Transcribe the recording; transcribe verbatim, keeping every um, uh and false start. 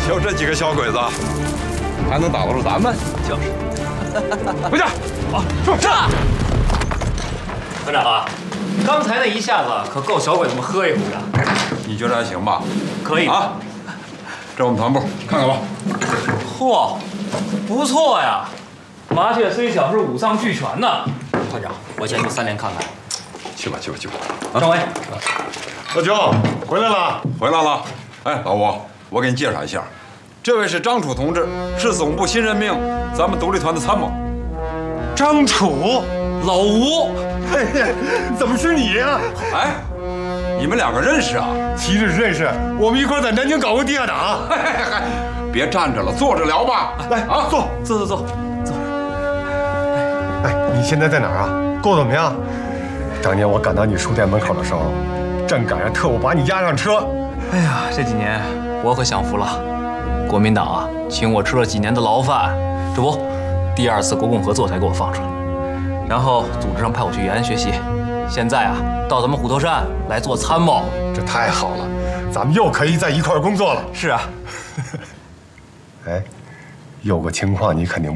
就这几个小鬼子，还能打得住咱们？ 就是。 回去。 好，是。团长啊，刚才那一下子可够小鬼子们喝一壶的。 你觉得还行吧？ 可以啊。这我们团部看看吧。 嚯，不错呀！麻雀虽小，是五脏俱全呢。 团长，我先去三连看看。 去吧，去吧，去吧。 张伟， 老九回来了， 回来了。哎，老吴，我给你介绍一下，这位是张楚同志，是总部新任命咱们独立团的参谋。 张楚， 老吴， 嘿嘿，怎么是你呀？ 哎，你们两个认识啊？ 其实认识，我们一块在南京搞过地下党。 嘿嘿嘿，别站着了，坐着聊吧。 来啊，坐坐坐坐坐。 哎，你现在在哪儿啊？过得怎么样？当年我赶到你书店门口的时候，正赶上特务把你押上车。 哎呀，这几年我可享福了，国民党啊，请我吃了几年的牢饭，这不，第二次国共合作才给我放出来，然后组织上派我去延安学习，现在啊，到咱们虎头山来做参谋， 这太好了，咱们又可以在一块儿工作了。 是啊。 哎，有个情况你肯定